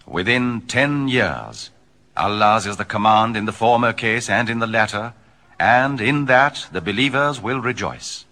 within 10 years. Allah's is the command in the former case and in the latter, and in that the believers will rejoice.